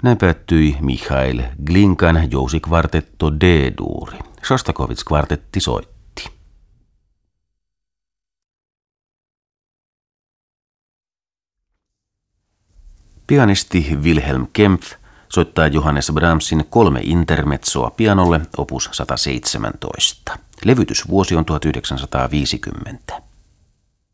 Näin päättyi Michail Glinkan jousikvartetto D-duuri. Shostakovich-kvartetti soitti. Pianisti Wilhelm Kempff soittaa Johannes Brahmsin 3 intermezzoa pianolle opus 117. Levytysvuosi on 1950.